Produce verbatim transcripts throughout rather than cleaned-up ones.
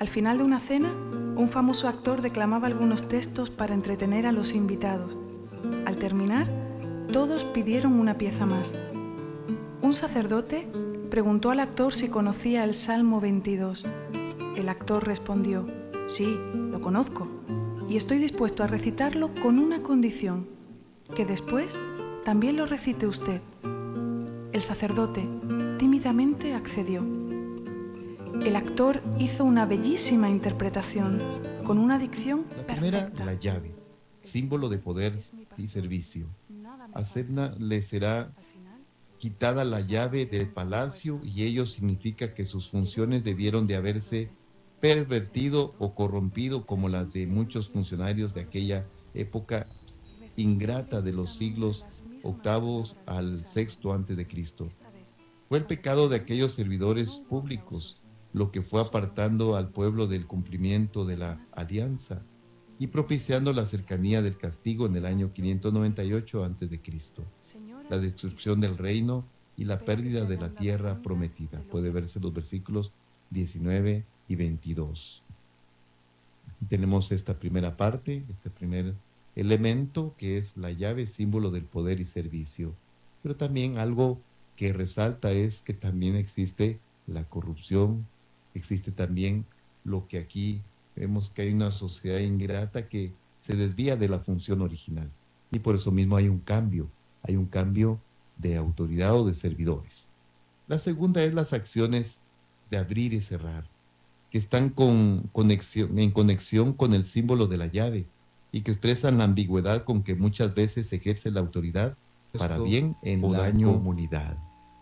Al final de una cena, un famoso actor declamaba algunos textos para entretener a los invitados. Al terminar, todos pidieron una pieza más. Un sacerdote preguntó al actor si conocía el Salmo veintidós. El actor respondió: sí, lo conozco, y estoy dispuesto a recitarlo con una condición, que después también lo recite usted. El sacerdote tímidamente accedió. El actor hizo una bellísima interpretación, con una dicción La primera, perfecta. la llave, símbolo de poder y servicio. A Sedna le será quitada la llave del palacio y ello significa que sus funciones debieron de haberse pervertido o corrompido como las de muchos funcionarios de aquella época ingrata de los siglos octavos al sexto antes de Cristo. Fue el pecado de aquellos servidores públicos lo que fue apartando al pueblo del cumplimiento de la alianza y propiciando la cercanía del castigo en el año quinientos noventa y ocho antes de Cristo, la destrucción del reino y la pérdida de la tierra prometida. Puede verse los versículos diecinueve y veintidós. Tenemos esta primera parte, este primer elemento que es la llave, símbolo del poder y servicio. Pero también algo que resalta es que también existe la corrupción, existe también lo que aquí vemos que hay una sociedad ingrata que se desvía de la función original. Y por eso mismo hay un cambio, hay un cambio de autoridad o de servidores. La segunda es las acciones de abrir y cerrar, que están con conexión, en conexión con el símbolo de la llave y que expresan la ambigüedad con que muchas veces se ejerce la autoridad para bien en la comunidad.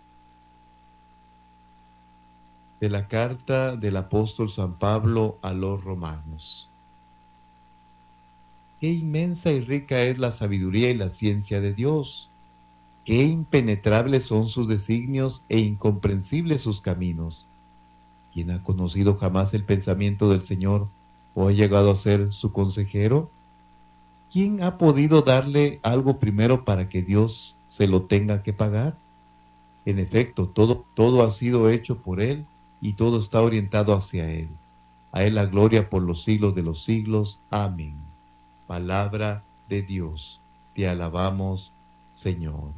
De la carta del apóstol San Pablo a los romanos. Qué inmensa y rica es la sabiduría y la ciencia de Dios. Qué impenetrables son sus designios e incomprensibles sus caminos. ¿Quién ha conocido jamás el pensamiento del Señor o ha llegado a ser su consejero? ¿Quién ha podido darle algo primero para que Dios se lo tenga que pagar? En efecto, todo, todo ha sido hecho por Él y todo está orientado hacia Él. A Él la gloria por los siglos de los siglos. Amén. Palabra de Dios. Te alabamos, Señor.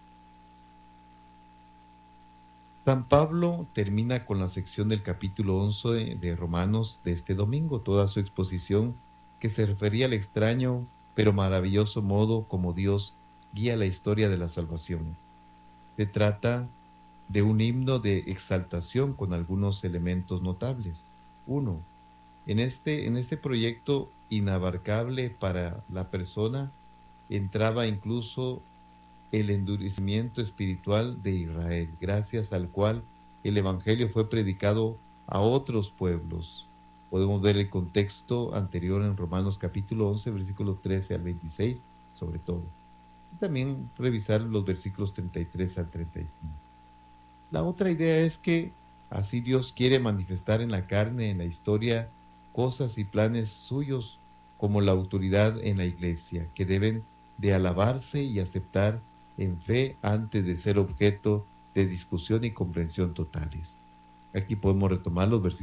San Pablo termina con la sección del capítulo once de, de Romanos de este domingo, toda su exposición que se refería al extraño pero maravilloso modo como Dios guía la historia de la salvación. Se trata de un himno de exaltación con algunos elementos notables. Uno, en este, en este proyecto inabarcable para la persona entraba incluso el endurecimiento espiritual de Israel, gracias al cual el Evangelio fue predicado a otros pueblos. Podemos ver el contexto anterior en Romanos capítulo once, versículos trece al veintiséis, sobre todo. Y también revisar los versículos treinta y tres al treinta y cinco. La otra idea es que así Dios quiere manifestar en la carne, en la historia, cosas y planes suyos como la autoridad en la iglesia, que deben de alabarse y aceptar en fe antes de ser objeto de discusión y comprensión totales. Aquí podemos retomar los versículos